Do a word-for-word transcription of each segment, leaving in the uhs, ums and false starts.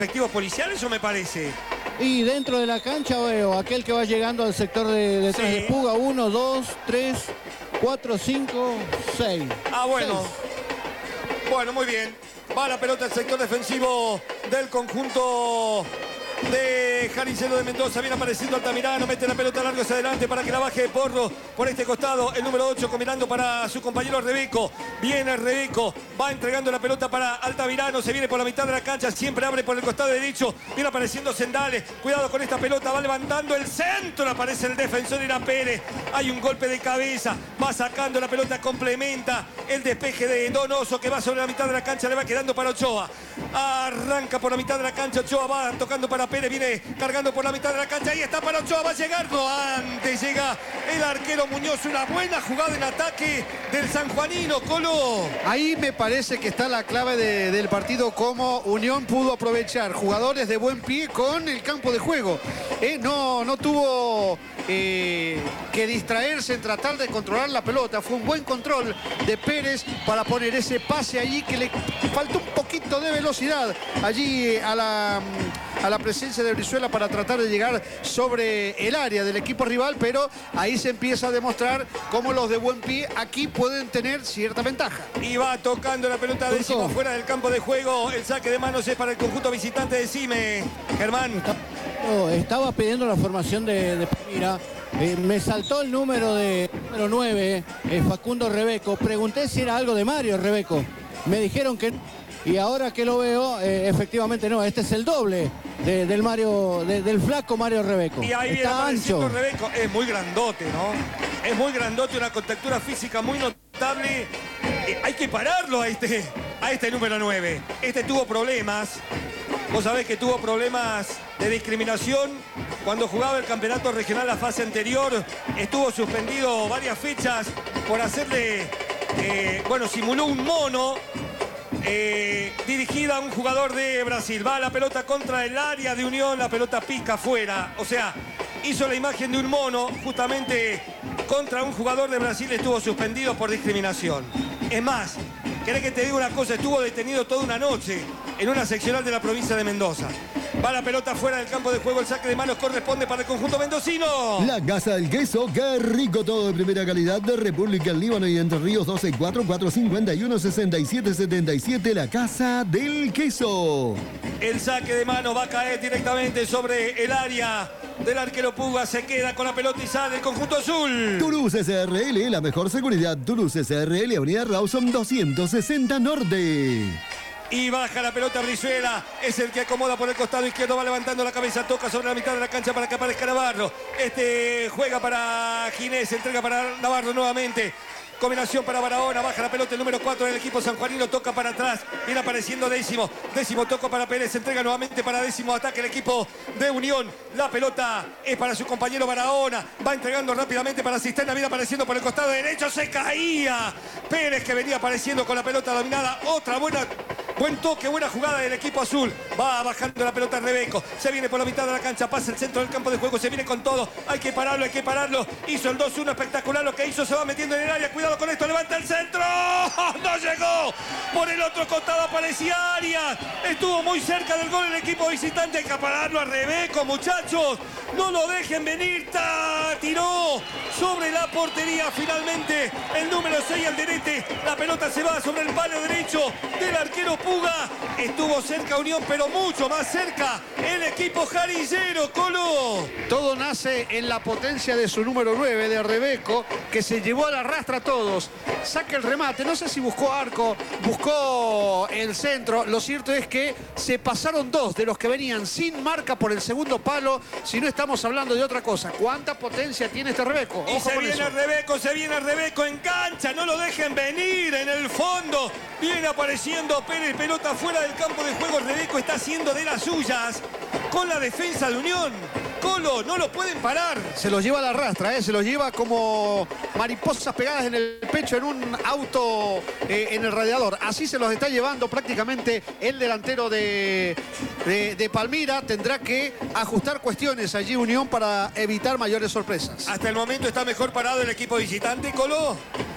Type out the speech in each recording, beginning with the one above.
efectivos policiales, o me parece. Y dentro de la cancha veo aquel que va llegando al sector de detrás Sí. de Puga. Uno, dos, tres, cuatro, cinco, seis. Ah, bueno. Seis. Bueno, muy bien. Va la pelota al sector defensivo del conjunto de Jaricelo de Mendoza. Viene apareciendo Altamirano, mete la pelota largo hacia adelante para que la baje de Porro por este costado. El número ocho combinando para su compañero Rebeco. Viene Rebeco, va entregando la pelota para Altamirano. Se viene por la mitad de la cancha, siempre abre por el costado derecho. Viene apareciendo Sendales. Cuidado con esta pelota, va levantando el centro. Aparece el defensor Ira Pérez. Hay un golpe de cabeza, va sacando la pelota, complementa el despeje de Donoso que va sobre la mitad de la cancha. Le va quedando para Ochoa. Arranca por la mitad de la cancha. Ochoa va tocando para Pérez, viene cargando por la mitad de la cancha. Ahí está para Ochoa, va llegando. Antes llega el arquero Muñoz. Una buena jugada en ataque del sanjuanino, Colo. Ahí me parece que está la clave de, del partido, cómo Unión pudo aprovechar jugadores de buen pie con el campo de juego. Eh, no, no tuvo eh, que distraerse en tratar de controlar la pelota. Fue un buen control de Pérez para poner ese pase allí que le faltó un poquito de velocidad allí a la, a la presencia de Brizuela para tratar de llegar sobre el área del equipo rival, pero ahí se empieza a demostrar cómo los de buen pie aquí pueden tener cierta ventaja. Y va tocando la pelota décimo fuera del campo de juego. El saque de manos es para el conjunto visitante de Cime. Germán. Oh, estaba pidiendo la formación de, de Palmira. Eh, me saltó el número de número nueve, eh, Facundo Rebeco. Pregunté si era algo de Mario Rebeco. Me dijeron que no. Y ahora que lo veo, eh, efectivamente no. Este es el doble de, del Mario, de, del flaco Mario Rebeco. Y ahí viene Está apareciendo ancho. Rebeco. Es muy grandote, ¿no? Es muy grandote, una contactura física muy notable. Eh, hay que pararlo a este, a este número nueve. Este tuvo problemas. Vos sabés que tuvo problemas de discriminación cuando jugaba el campeonato regional la fase anterior. Estuvo suspendido varias fechas por hacerle, eh, bueno, simuló un mono eh, dirigida a un jugador de Brasil. Va la pelota contra el área de Unión, la pelota pica afuera. O sea, hizo la imagen de un mono justamente contra un jugador de Brasil. Estuvo suspendido por discriminación. Es más, ¿querés que te diga una cosa? Estuvo detenido toda una noche en una seccional de la provincia de Mendoza. Va la pelota fuera del campo de juego. El saque de manos corresponde para el conjunto mendocino. La Casa del Queso, qué rico todo de primera calidad de República, el Líbano y Entre Ríos. Doce cuatro cuatro cinco uno sesenta y siete setenta y siete. La Casa del Queso. El saque de mano va a caer directamente sobre el área del arquero Puga. Se queda con la pelota y sale el conjunto azul. Toulouse S R L, la mejor seguridad. Toulouse S R L, Avenida Rawson doscientos sesenta Norte. Y baja la pelota Brizuela, es el que acomoda por el costado izquierdo, va levantando la cabeza, toca sobre la mitad de la cancha para que aparezca Navarro. Este juega para Ginés, entrega para Navarro nuevamente. Combinación para Barahona, baja la pelota el número cuatro del equipo sanjuanino, toca para atrás, viene apareciendo Décimo, Décimo toca para Pérez, entrega nuevamente para Décimo, ataque el equipo de Unión, la pelota es para su compañero Barahona, va entregando rápidamente para Cisterna, viene apareciendo por el costado derecho, se caía Pérez que venía apareciendo con la pelota dominada, otra buena... Buen toque, buena jugada del equipo azul. Va bajando la pelota Rebeco. Se viene por la mitad de la cancha, pasa el centro del campo de juego, se viene con todo. Hay que pararlo, hay que pararlo. Hizo el dos uno espectacular lo que hizo, se va metiendo en el área. Cuidado con esto, levanta el centro. No llegó. Por el otro costado aparecía Arias. Estuvo muy cerca del gol el equipo visitante. Hay que pararlo a Rebeco, muchachos. No lo dejen venir. ¡Ta! Tiró sobre la portería finalmente. El número seis al derete. La pelota se va sobre el palo derecho del arquero Puga. Estuvo cerca Unión, pero mucho más cerca el equipo jarillero, Colo. Todo nace en la potencia de su número nueve, de Rebeco, que se llevó a la rastra a todos. Saca el remate, no sé si buscó arco, buscó el centro. Lo cierto es que se pasaron dos de los que venían sin marca por el segundo palo, si no estamos hablando de otra cosa. ¿Cuánta potencia tiene este Rebeco? Y se viene Rebeco, se viene Rebeco en cancha, no lo dejen venir en el fondo. Viene apareciendo Pérez, pelota fuera del campo de juego. Rebeco está haciendo de las suyas con la defensa de Unión. Colo, no lo pueden parar. Se los lleva a la rastra, ¿eh? Se los lleva como mariposas pegadas en el pecho en un auto eh, en el radiador. Así se los está llevando prácticamente el delantero de, de, de Palmira. Tendrá que ajustar cuestiones allí Unión para evitar mayores sorpresas. Hasta el momento está mejor parado el equipo visitante, Colo.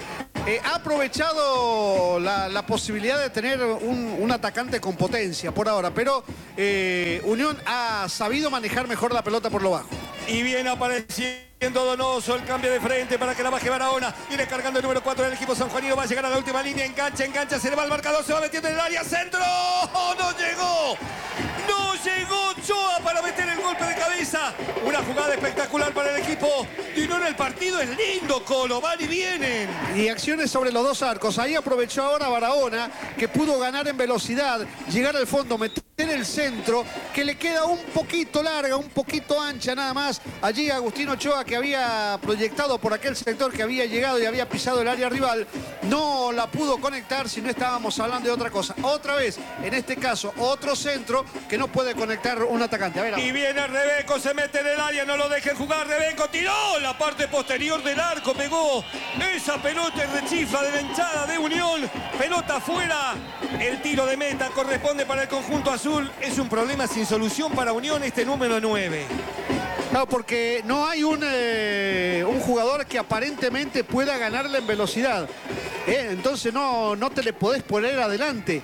eh, ha aprovechado la, la posibilidad de tener un, un atacante con potencia por ahora, pero eh, Unión ha sabido manejar mejor la pelota por lo bajo. Y viene apareciendo Donoso, el cambio de frente para que la baje Barahona. Viene cargando el número cuatro del equipo sanjuanino. Va a llegar a la última línea. Engancha, engancha, se le va al marcador. Se va metiendo en el área. ¡Centro! ¡Oh, no llegó! ¡No llegó Ochoa para meter el golpe de cabeza! Una jugada espectacular para el equipo de Unión. El partido es lindo, Colo. Van y vienen. Y acciones sobre los dos arcos. Ahí aprovechó ahora Barahona, que pudo ganar en velocidad, llegar al fondo, meter el centro, que le queda un poquito larga, un poquito ancha nada más. Allí Agustín Ochoa, que había proyectado por aquel sector, que había llegado y había pisado el área rival, no la pudo conectar, si no estábamos hablando de otra cosa. Otra vez, en este caso, otro centro que no puede conectar un atacante. A ver, y viene Rebeco, se mete en el área, no lo dejen jugar. Rebeco tiró la parte posterior del arco, pegó esa pelota y rechifla de la hinchada de Unión. Pelota afuera, el tiro de meta corresponde para el conjunto azul. Es un problema sin solución para Unión este número nueve. No, porque no hay un, eh, un jugador que aparentemente pueda ganarle en velocidad. ¿eh? Entonces no, no te le podés poner adelante.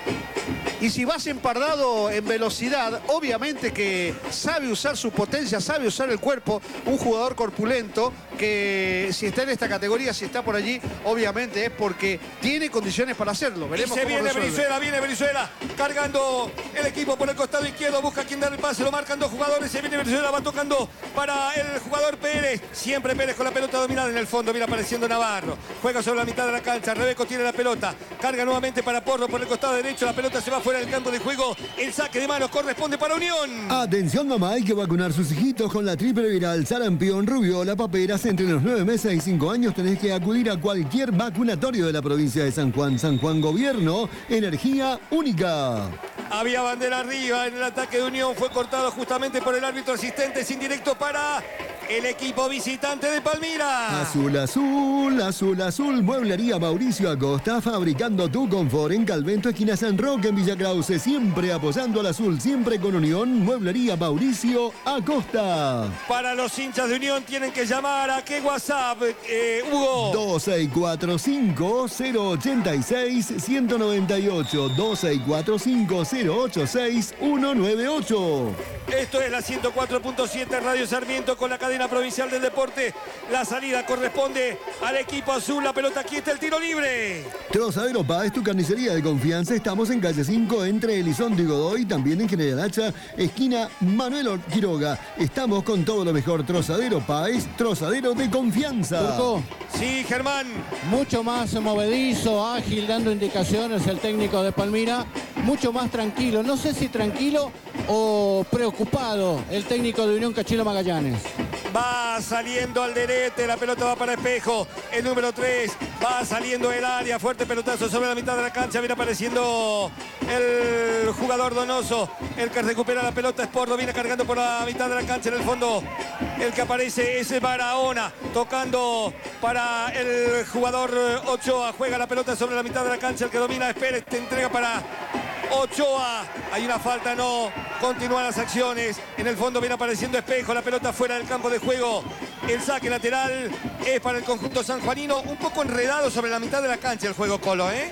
Y si vas empardado en velocidad, obviamente que sabe usar su potencia, sabe usar el cuerpo. Un jugador corpulento que si está en esta categoría, si está por allí, obviamente es porque tiene condiciones para hacerlo. Veremos y se cómo viene resuelve. Brizuela, viene Brizuela, cargando el equipo por el costado izquierdo, busca quien dar el pase, lo marcan dos jugadores, se viene Brizuela, va tocando para el jugador Pérez. Siempre Pérez con la pelota dominada en el fondo, viene apareciendo Navarro. Juega sobre la mitad de la cancha, Rebeco tiene la pelota, carga nuevamente para Porro por el costado derecho, la pelota se va fuera del campo de juego, el saque de manos corresponde para Unión. Atención, mamá, hay que vacunar sus hijitos con la triple viral, sarampión, rubiola, paperas. Entre los nueve meses y cinco años tenés que acudir a cualquier vacunatorio de la provincia de San Juan. San Juan Gobierno, energía única. Había bandera arriba en el ataque de Unión, fue cortado justamente por el árbitro asistente, sin directo para el equipo visitante de Palmira. Azul, azul, azul, azul, Mueblería Mauricio Acosta, fabricando tu confort en Calvento, esquina San Roque, en Villa Krause, siempre apoyando al azul, siempre con Unión. Mueblería Mauricio Acosta. Para los hinchas de Unión tienen que llamar a qué WhatsApp, eh, Hugo. dos seis cuatro cinco, cero ocho seis, uno nueve ocho, dos seis cuatro cinco, cero ocho seis, uno nueve ocho. Esto es la ciento cuatro punto siete Radio Sarmiento con la cadena provincial del deporte. La salida corresponde al equipo azul. La pelota aquí está, el tiro libre. Trozadero Páez, tu carnicería de confianza. Estamos en calle cinco, entre Elizondo y Godoy. También en General Hacha, esquina Manuel Quiroga. Estamos con todo lo mejor. Trozadero Páez, trozadero de confianza. Turco. Sí, Germán. Mucho más movedizo, ágil, dando indicaciones el técnico de Palmira. Mucho más tranquilo. No sé si tranquilo o preocupado el técnico de Unión, Cachilo Magallanes. Va saliendo al derete, la pelota va para Espejo, el número tres, va saliendo del área, fuerte pelotazo sobre la mitad de la cancha, viene apareciendo el jugador Donoso, el que recupera la pelota es Porro, viene cargando por la mitad de la cancha, en el fondo el que aparece es Barahona, tocando para el jugador Ochoa, juega la pelota sobre la mitad de la cancha, el que domina es Pérez, te entrega para Ochoa, hay una falta, no, continúan las acciones, en el fondo viene apareciendo Espejo, la pelota fuera del campo de juego, el saque lateral es para el conjunto sanjuanino, un poco enredado sobre la mitad de la cancha el juego, Colo, ¿eh?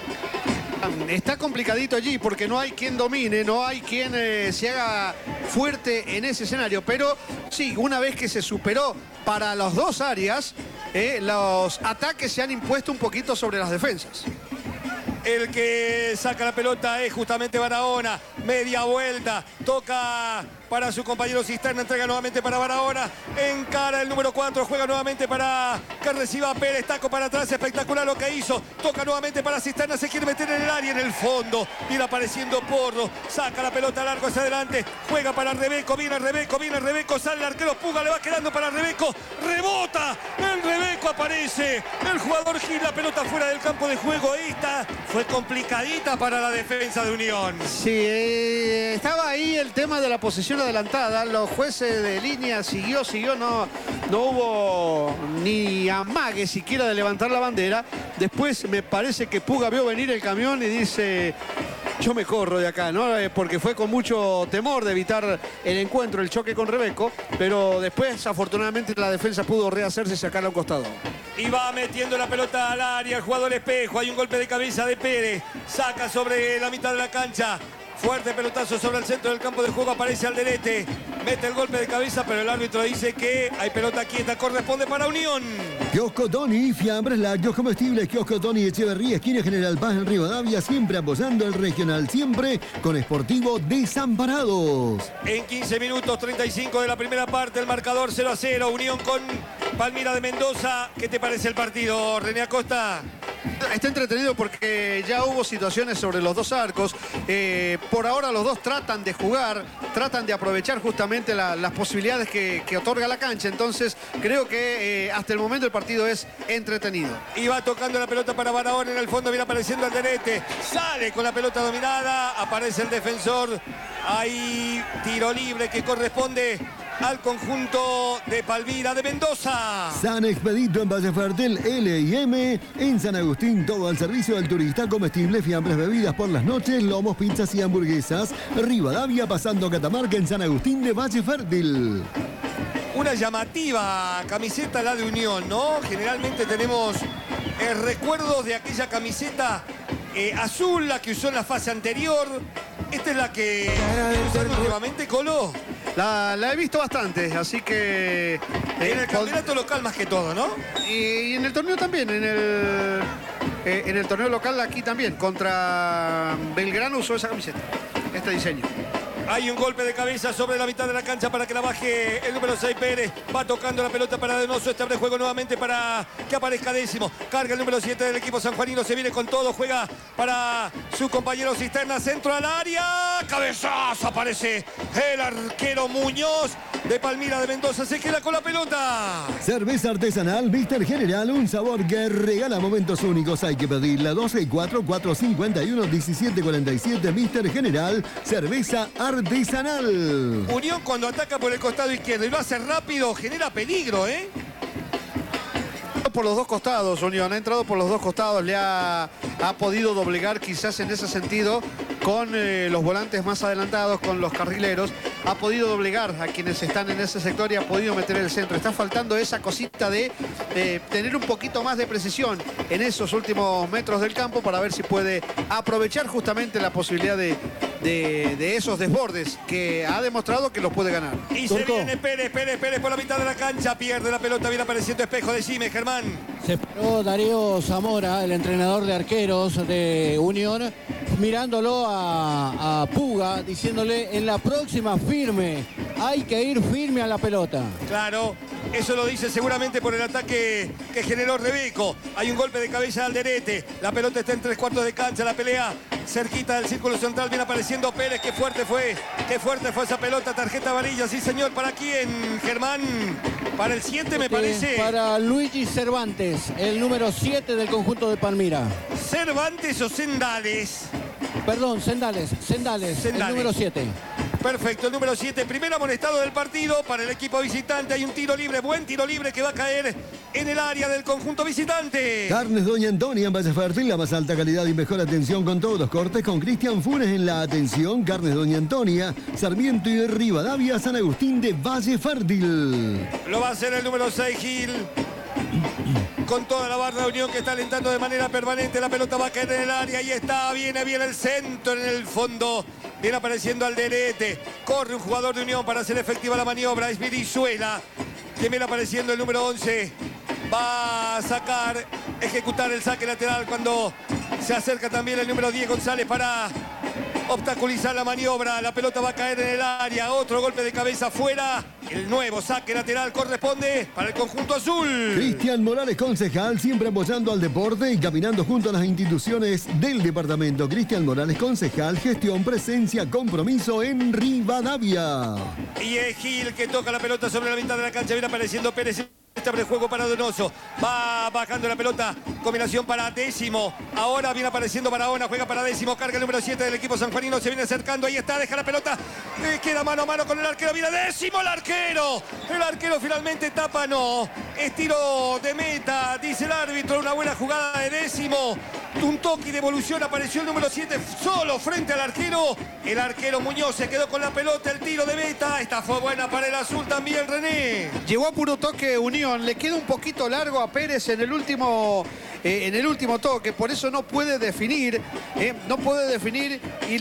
Está complicadito allí porque no hay quien domine, no hay quien eh, se haga fuerte en ese escenario, pero sí, una vez que se superó para las dos áreas, eh, los ataques se han impuesto un poquito sobre las defensas. El que saca la pelota es justamente Barahona. Media vuelta. Toca para su compañero Cisterna. Entrega nuevamente para Barahona. Encara el número cuatro. Juega nuevamente para que reciba Pérez. Taco para atrás. Espectacular lo que hizo. Toca nuevamente para Cisterna. Se quiere meter en el área en el fondo. Viene apareciendo Porro. Saca la pelota largo hacia adelante. Juega para Rebeco. Viene Rebeco. Viene Rebeco. Sale el arquero. Puga. Le va quedando para Rebeco. Rebota. El Rebeco aparece. El jugador Gil. La pelota fuera del campo de juego. Esta fue complicadita para la defensa de Unión. Sí, eh, estaba ahí el tema de la posición adelantada. Los jueces de línea siguió, siguió, no, no hubo ni amague siquiera de levantar la bandera. Después me parece que Puga vio venir el camión y dice: yo me corro de acá, ¿no? Porque fue con mucho temor de evitar el encuentro, el choque con Rebeco, pero después, afortunadamente, la defensa pudo rehacerse y sacarla a un costado. Y va metiendo la pelota al área el jugador Espejo. Hay un golpe de cabeza de Pérez. Saca sobre la mitad de la cancha. Fuerte pelotazo sobre el centro del campo de juego. Aparece Alderete. Mete el golpe de cabeza, pero el árbitro dice que hay pelota quieta. Corresponde para Unión. Kiosco Tony, fiambres, lácteos comestibles. Kiosco Tony Echeverría, esquina General Paz en Rivadavia. Siempre apoyando el regional. Siempre con Sportivo Desamparados. En quince minutos, treinta y cinco de la primera parte. El marcador cero a cero. Unión con Palmira de Mendoza. ¿Qué te parece el partido, René Acosta? Está entretenido porque ya hubo situaciones sobre los dos arcos. Eh, por ahora los dos tratan de jugar, tratan de aprovechar justamente la, las posibilidades que, que otorga la cancha. Entonces creo que eh, hasta el momento el partido es entretenido. Y va tocando la pelota para Barahona. En el fondo viene apareciendo Alderete. Sale con la pelota dominada. Aparece el defensor. Hay tiro libre que corresponde al conjunto de Palmira de Mendoza. San Expedito en Valle Fértil, L y M. En San Agustín, todo al servicio del turista. Comestibles, fiambres, bebidas por las noches, lomos, pizzas y hamburguesas. Rivadavia, pasando Catamarca, en San Agustín de Valle Fértil. Una llamativa camiseta la de Unión, ¿no? Generalmente tenemos eh, recuerdos de aquella camiseta eh, azul, la que usó en la fase anterior. Esta es la que usaron últimamente, Colo. La, la he visto bastante, así que... Eh, en el campeonato local más que todo, ¿no? Y, y en el torneo también, en el, eh, en el torneo local aquí también. Contra Belgrano usó esa camiseta, este diseño. Hay un golpe de cabeza sobre la mitad de la cancha para que la baje el número seis Pérez. Va tocando la pelota para Donoso. Este abre juego nuevamente para que aparezca Décimo. Carga el número siete del equipo sanjuanino. Se viene con todo. Juega para su compañero Cisterna. Centro al área. Cabezazo. Aparece el arquero Muñoz de Palmira de Mendoza. Se queda con la pelota. Cerveza artesanal Mister General. Un sabor que regala momentos únicos. Hay que pedirla. doce cuatro cuatro cinco uno diecisiete cuarenta y siete. Mister General. Cerveza artesanal. Artesanal. Unión cuando ataca por el costado izquierdo y lo hace rápido, genera peligro, ¿eh? Por los dos costados, Unión, ha entrado por los dos costados, le ha, ha podido doblegar quizás en ese sentido con eh, los volantes más adelantados, con los carrileros, ha podido doblegar a quienes están en ese sector y ha podido meter el centro. Está faltando esa cosita de eh, tener un poquito más de precisión en esos últimos metros del campo para ver si puede aprovechar justamente la posibilidad de, de, de esos desbordes que ha demostrado que los puede ganar. Y se viene Pérez, Pérez, Pérez por la mitad de la cancha, pierde la pelota, viene apareciendo Espejo, decime, Germán. Se paró Darío Zamora, el entrenador de arqueros de Unión, mirándolo a, a Puga, diciéndole en la próxima firme, hay que ir firme a la pelota. Claro, eso lo dice seguramente por el ataque que generó Rebeco. Hay un golpe de cabeza de Alderete, la pelota está en tres cuartos de cancha, la pelea cerquita del círculo central, viene apareciendo Pérez, qué fuerte fue, qué fuerte fue esa pelota, tarjeta amarilla, sí señor, ¿para quién, Germán? Para el siete me parece. Para Luigi Cervantes, el número siete del conjunto de Palmira. ¿Cervantes o Sendales? Perdón, Sendales, Sendales, Sendales. el número siete. Perfecto, el número siete, primer amonestado del partido para el equipo visitante. Hay un tiro libre, buen tiro libre que va a caer en el área del conjunto visitante. Carnes Doña Antonia en Valle Fértil, la más alta calidad y mejor atención con todos los cortes, con Cristian Funes en la atención. Carnes Doña Antonia, Sarmiento y Rivadavia, San Agustín de Valle Fértil. Lo va a hacer el número seis, Gil. Con toda la barra de Unión que está alentando de manera permanente. La pelota va a caer en el área. Ahí está, viene bien el centro en el fondo. Viene apareciendo Alderete. Corre un jugador de Unión para hacer efectiva la maniobra. Es Virizuela. Que viene apareciendo el número once. Va a sacar, ejecutar el saque lateral cuando se acerca también el número diez, González, para obstaculizar la maniobra. La pelota va a caer en el área. Otro golpe de cabeza afuera. El nuevo saque lateral corresponde para el conjunto azul. Cristian Morales, concejal, siempre apoyando al deporte y caminando junto a las instituciones del departamento. Cristian Morales, concejal, gestión, presencia, compromiso en Rivadavia. Y es Gil que toca la pelota sobre la mitad de la cancha. Viene apareciendo Pérez. Este abre juego para Donoso. Va bajando la pelota. Combinación para Décimo. Ahora viene apareciendo Barahona. Juega para Décimo. Carga el número siete del equipo sanjuanino. Se viene acercando. Ahí está. Deja la pelota. Eh, queda mano a mano con el arquero. Viene Décimo el arquero. El arquero finalmente tapa. No. Es tiro de meta. Dice el árbitro. Una buena jugada de Décimo. Un toque y devolución. Apareció el número siete solo frente al arquero. El arquero Muñoz se quedó con la pelota. El tiro de meta. Esta fue buena para el azul también, René. Llegó a puro toque Unión. Le queda un poquito largo a Pérez en el último, eh, en el último toque. Por eso no puede definir. Eh, no puede definir y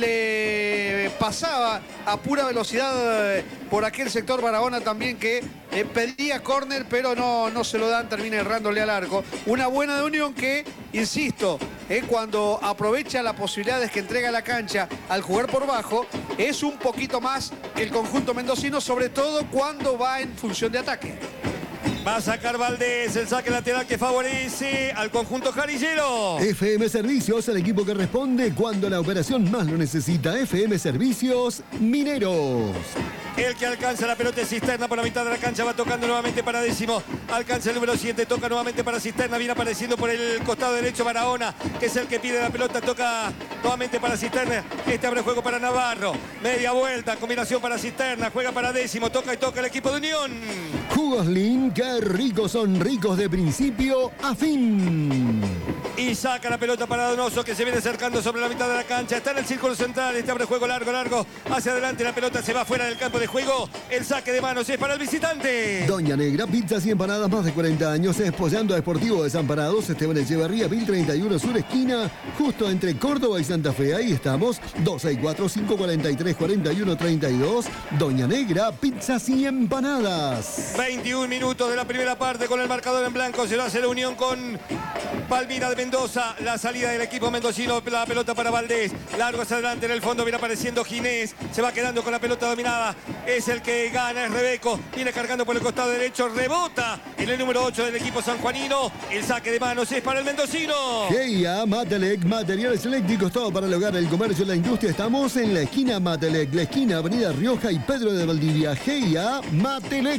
le pasaba a pura velocidad eh, por aquel sector Barahona también que eh, pedía córner, pero no, no se lo dan. Termina errándole al arco. Una buena de Unión que, insisto, eh, cuando aprovecha las posibilidades que entrega la cancha al jugar por bajo, es un poquito más que el conjunto mendocino, sobre todo cuando va en función de ataque. Va a sacar Valdés, el saque lateral que favorece al conjunto jarillero. F M Servicios, el equipo que responde cuando la operación más lo necesita. F M Servicios Mineros. El que alcanza la pelota es Cisterna por la mitad de la cancha. Va tocando nuevamente para Décimo. Alcanza el número siete. Toca nuevamente para Cisterna. Viene apareciendo por el costado derecho Barahona, que es el que pide la pelota. Toca nuevamente para Cisterna. Este abre juego para Navarro. Media vuelta. Combinación para Cisterna. Juega para Décimo. Toca y toca el equipo de Unión. Jugos Lin, qué ricos son, ricos de principio a fin. Y saca la pelota para Donoso, que se viene acercando sobre la mitad de la cancha. Está en el círculo central. Este abre juego largo, largo. Hacia adelante la pelota se va fuera del campo de juego. El saque de manos es para el visitante. Doña Negra, pizzas y empanadas, más de cuarenta años. Esposando a Deportivo Desamparados. Esteban Echeverría, mil treinta y uno Sur Esquina. Justo entre Córdoba y Santa Fe. Ahí estamos. dos seis cuatro, cinco cuatro tres, cuatro uno tres dos. Doña Negra, pizzas y empanadas. veintiún minutos de la primera parte con el marcador en blanco. Se lo hace la Unión con Palmira de Mendoza. La salida del equipo mendocino. La pelota para Valdés. Largo hacia adelante. En el fondo viene apareciendo Ginés. Se va quedando con la pelota dominada. Es el que gana. Es Rebeco. Viene cargando por el costado derecho. Rebota en el número ocho del equipo sanjuanino. El saque de manos es para el mendocino. G I A Matelec, materiales eléctricos, todo para el hogar, el comercio y la industria. Estamos en la esquina Matelec, la esquina Avenida Rioja y Pedro de Valdivia. G I A Matelec.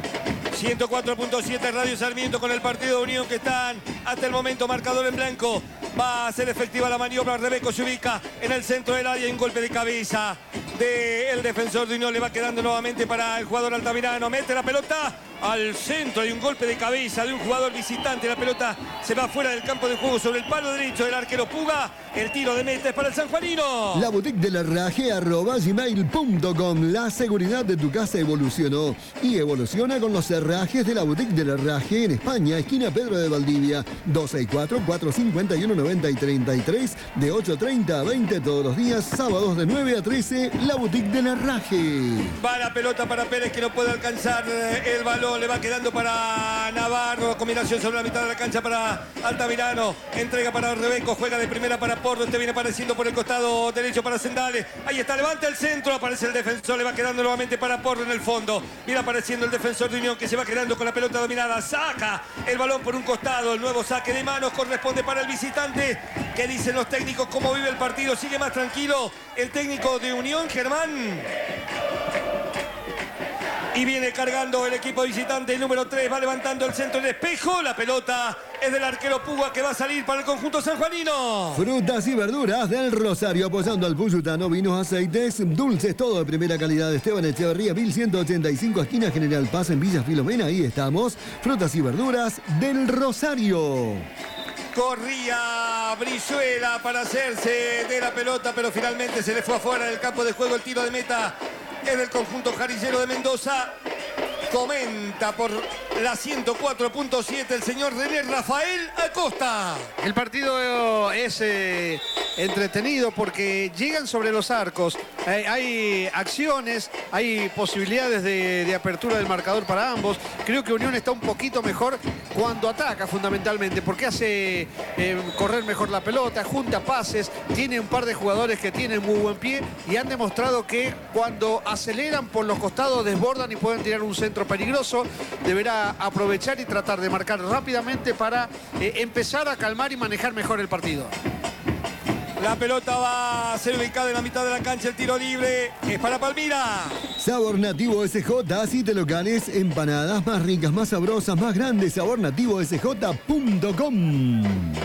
ciento cuatro punto siete Radio Sarmiento con el partido de Unión que están hasta el momento marcador en blanco. Va a ser efectiva la maniobra. Rebeco se ubica en el centro del área y un golpe de cabeza del defensor de Unión. Le va quedando nuevamente para el jugador altamirano. Mete la pelota al centro y un golpe de cabeza de un jugador visitante. La pelota se va fuera del campo de juego sobre el palo derecho del arquero Puga. El tiro de meta es para el sanjuanino. La boutique del herraje arroba gmail punto com. La seguridad de tu casa evolucionó y evoluciona con los herrajes de la boutique del herraje en España, esquina Pedro de Valdivia. dos seis cuatro, cuatro cinco uno, nueve cero tres tres de ocho treinta a veinte todos los días, sábados de nueve a trece, la boutique del herraje. Va la pelota para Pérez que no puede alcanzar el balón. Le va quedando para Navarro. Combinación sobre la mitad de la cancha para Altamirano. Entrega para Rebeco. Juega de primera para Porro. Este viene apareciendo por el costado derecho para Sendales. Ahí está. Levanta el centro. Aparece el defensor. Le va quedando nuevamente para Porro en el fondo. Viene apareciendo el defensor de Unión que se va quedando con la pelota dominada. Saca el balón por un costado. El nuevo saque de manos corresponde para el visitante. ¿Qué dicen los técnicos? ¿Cómo vive el partido? Sigue más tranquilo el técnico de Unión, Germán. Y viene cargando el equipo visitante, el número tres, va levantando el centro del espejo. La pelota es del arquero Puga que va a salir para el conjunto sanjuanino. Frutas y verduras del Rosario, apoyando al Puyutano, vinos, aceites, dulces, todo de primera calidad. Esteban Echeverría, mil ciento ochenta y cinco, esquina General Paz en Villa Filomena. Ahí estamos. Frutas y verduras del Rosario. Corría Brizuela para hacerse de la pelota, pero finalmente se le fue afuera del campo de juego. El tiro de meta es del conjunto jarillero de Mendoza. Comenta por la ciento cuatro punto siete el señor René Rafael Acosta. El partido es eh, entretenido porque llegan sobre los arcos. Eh, hay acciones, hay posibilidades de, de apertura del marcador para ambos. Creo que Unión está un poquito mejor cuando ataca fundamentalmente, porque hace eh, correr mejor la pelota, junta pases, tiene un par de jugadores que tienen muy buen pie y han demostrado que cuando aceleran por los costados desbordan y pueden tirar un centro peligroso. Deberá aprovechar y tratar de marcar rápidamente para eh, empezar a calmar y manejar mejor el partido. La pelota va a ser ubicada en la mitad de la cancha. El tiro libre es para Palmira. Sabor Nativo S J, siete locales, empanadas más ricas, más sabrosas, más grandes. sabor nativo s j punto com.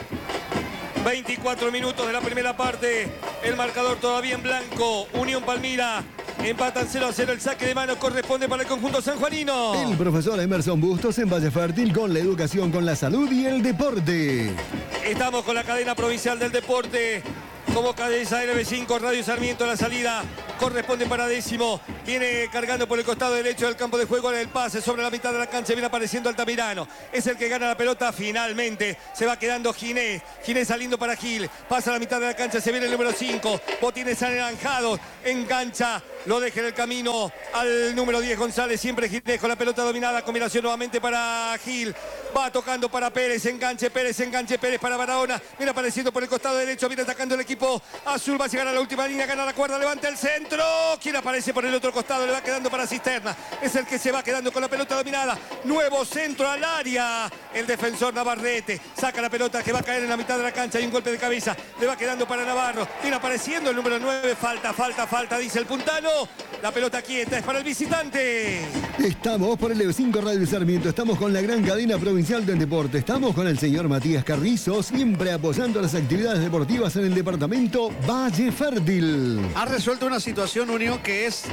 veinticuatro minutos de la primera parte. El marcador todavía en blanco. Unión Palmira. Empatan cero a cero. El saque de mano corresponde para el conjunto sanjuanino. El profesor Emerson Bustos en Valle Fértil con la educación, con la salud y el deporte. Estamos con la cadena provincial del deporte. Como cabeza L B cinco, Radio Sarmiento, la salida corresponde para Décimo. Viene cargando por el costado derecho del campo de juego. En el pase sobre la mitad de la cancha viene apareciendo Altamirano. Es el que gana la pelota finalmente. Se va quedando Ginés. Ginés saliendo para Gil. Pasa a la mitad de la cancha. Se viene el número cinco. Botines anaranjados. Engancha. Lo deja en el camino al número diez González. Siempre Ginés con la pelota dominada. Combinación nuevamente para Gil. Va tocando para Pérez. Enganche Pérez. Enganche Pérez para Barahona. Viene apareciendo por el costado derecho. Viene atacando el equipo azul. Va a llegar a la última línea. Gana la cuerda. Levanta el centro. Quien aparece por el otro costado. Le va quedando para Cisterna. Es el que se va quedando con la pelota dominada. Nuevo centro al área. El defensor Navarrete. Saca la pelota que va a caer en la mitad de la cancha. Hay un golpe de cabeza. Le va quedando para Navarro. Viene apareciendo el número nueve. Falta, falta, falta. Dice el puntano. La pelota quieta es para el visitante. Estamos por el L B cinco Radio Sarmiento. Estamos con la gran cadena provincial del deporte. Estamos con el señor Matías Carrizo, siempre apoyando las actividades deportivas en el departamento Valle Fértil. Ha resuelto una situación, Unión, que es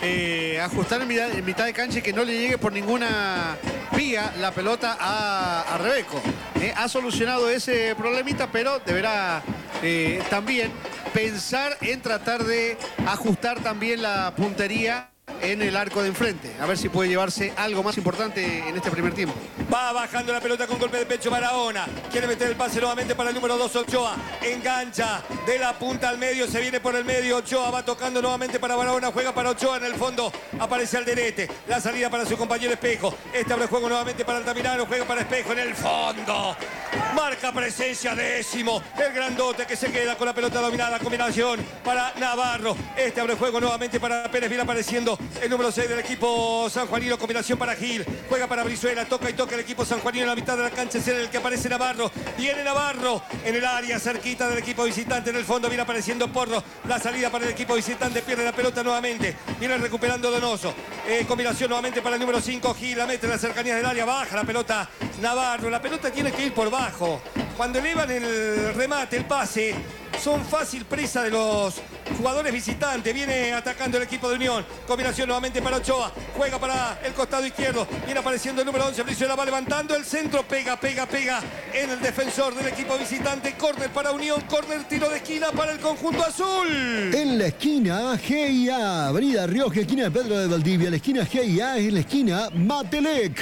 eh, ajustar en mitad, en mitad de cancha y que no le llegue por ninguna vía la pelota a, a Rebeco. Eh, ha solucionado ese problemita, pero deberá eh, también pensar en tratar de ajustar también la puntería en el arco de enfrente. A ver si puede llevarse algo más importante en este primer tiempo. Va bajando la pelota con golpe de pecho Barahona. Quiere meter el pase nuevamente para el número dos Ochoa. Engancha de la punta al medio. Se viene por el medio. Ochoa va tocando nuevamente para Barahona. Juega para Ochoa en el fondo. Aparece Alderete. La salida para su compañero Espejo. Este abre juego nuevamente para Altamirano. Juega para Espejo en el fondo. Marca presencia Décimo. El grandote que se queda con la pelota dominada. Combinación para Navarro. Este abre juego nuevamente para Pérez. Viene apareciendo el número seis del equipo sanjuanino. Combinación para Gil. Juega para Brizuela. Toca y toca el equipo sanjuanino en la mitad de la cancha. Es el que aparece Navarro. Viene Navarro en el área cerquita del equipo visitante. En el fondo viene apareciendo Porro. La salida para el equipo visitante. Pierde la pelota nuevamente. Viene recuperando Donoso. Eh, combinación nuevamente para el número cinco. Gil la mete en las cercanías del área. Baja la pelota Navarro. La pelota tiene que ir por bajo. Cuando elevan el remate, el pase, son fácil presa de los jugadores visitantes. Viene atacando el equipo de Unión. Combinación nuevamente para Ochoa. Juega para el costado izquierdo. Viene apareciendo el número once. Brizuela va levantando el centro. Pega, pega, pega en el defensor del equipo visitante. Córner para Unión. Córner, tiro de esquina para el conjunto azul. En la esquina G I A. Avenida Rioja, esquina de Pedro de Valdivia. La esquina G I A es la esquina Matelec.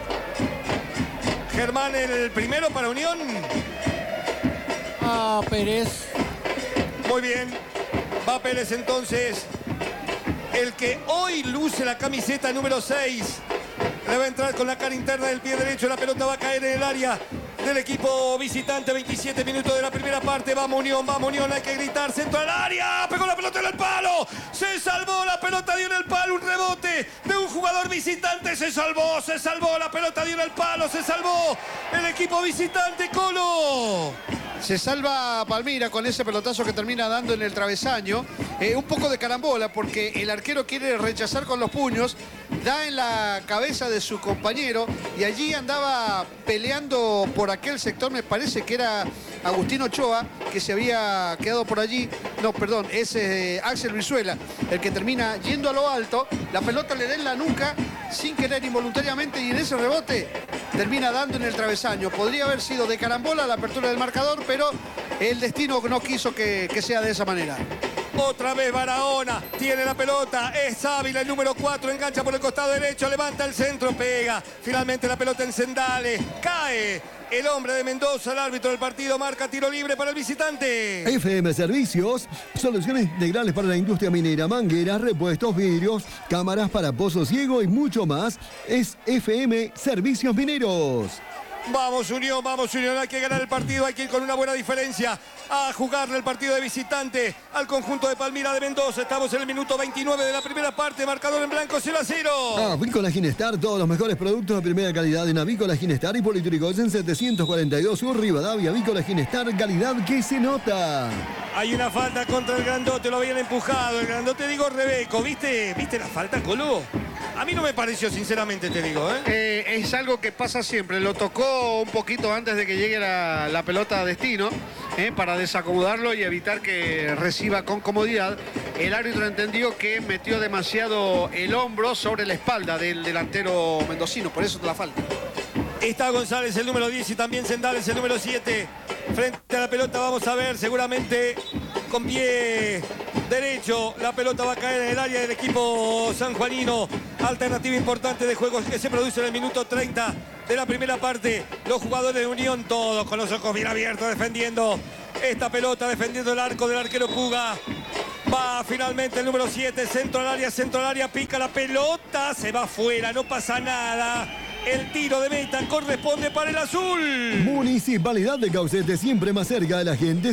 Germán, el primero para Unión. Ah, Pérez. Muy bien. Va Pérez entonces. El que hoy luce la camiseta número seis. Le va a entrar con la cara interna del pie derecho. La pelota va a caer en el área del equipo visitante. veintisiete minutos de la primera parte. Vamos Unión, vamos Unión. Hay que gritar. Centro al área. Pegó la pelota en el palo. Se salvó. La pelota dio en el palo. Un rebote de un jugador visitante. Se salvó. Se salvó. La pelota dio en el palo. Se salvó el equipo visitante. Colo. Se salva Palmira con ese pelotazo que termina dando en el travesaño. Eh, un poco de carambola porque el arquero quiere rechazar con los puños. Da en la cabeza de su compañero y allí andaba peleando por aquel sector. Me parece que era Agustín Ochoa, que se había quedado por allí. No, perdón, es eh, Axel Brizuela, el que termina yendo a lo alto. La pelota le da en la nuca sin querer, involuntariamente, y en ese rebote termina dando en el travesaño. Podría haber sido de carambola la apertura del marcador, pero el destino no quiso que, que sea de esa manera. Otra vez Barahona, tiene la pelota, es Ávila, el número cuatro, engancha por el costado derecho, levanta el centro, pega. Finalmente la pelota en Sendales, cae el hombre de Mendoza, el árbitro del partido, marca tiro libre para el visitante. F M Servicios, soluciones integrales para la industria minera, mangueras, repuestos, vidrios, cámaras para pozo ciego y mucho más. Es F M Servicios Mineros. Vamos Unión, vamos Unión, hay que ganar el partido, hay que ir con una buena diferencia a jugarle el partido de visitante al conjunto de Palmira de Mendoza. Estamos en el minuto veintinueve de la primera parte, marcador en blanco cero a cero. Avícola Ginestar, todos los mejores productos de primera calidad en Avícola Ginestar y Politricosen setecientos cuarenta y dos Sur Rivadavia. Avícola Ginestar, calidad que se nota. Hay una falta contra el grandote, lo habían empujado. El grandote, digo, Rebeco. ¿Viste? ¿Viste la falta, Colo? A mí no me pareció, sinceramente, te digo, ¿eh? Eh, es algo que pasa siempre. Lo tocó un poquito antes de que llegue la, la pelota a destino, eh, para desacomodarlo y evitar que reciba con comodidad. El árbitro entendió que metió demasiado el hombro sobre la espalda del delantero mendocino. Por eso te la falta. Está González, el número diez, y también Sendales, el número siete. Frente a la pelota, vamos a ver, seguramente con pie derecho. La pelota va a caer en el área del equipo sanjuanino. Alternativa importante de juego que se produce en el minuto treinta de la primera parte. Los jugadores de Unión, todos con los ojos bien abiertos, defendiendo esta pelota, defendiendo el arco del arquero Puga. Va finalmente el número siete, centro al área, centro al área, pica la pelota, se va afuera, no pasa nada. El tiro de meta corresponde para el azul. Municipalidad de Caucete, siempre más cerca de la gente.